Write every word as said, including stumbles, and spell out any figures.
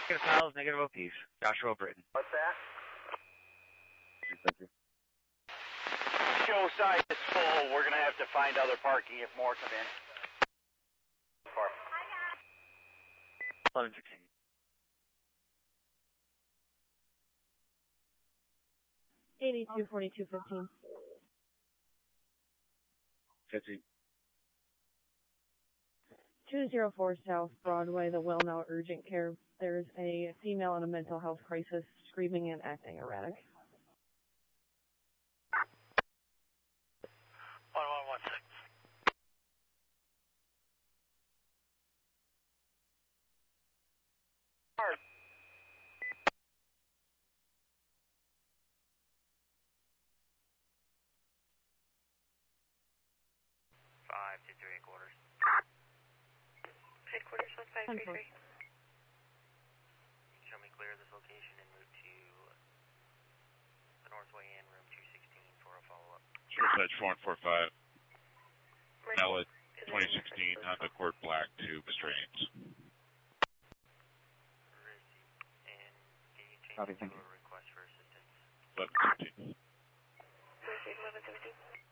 Negative files, negative O Ps. Joshua Britton. What's that? Thank you. Show site is full. We're going to have to find other parking if more come in. eleven sixteen. eighty-two forty-two fifteen. fifty. two oh four South Broadway, the Well Now Urgent Care. There's a female in a mental health crisis screaming and acting erratic. one one one six. Five two three quarters. Headquarters one five three three. Show me clear this location and move to the Northway Inn, room two sixteen for a follow-up. Suicide four one four five. Now at twenty sixteen, Honda Accord Black to Strains. And can you change Copy, the thank you. request for assistance? eleven fifteen. Received eleven seventeen.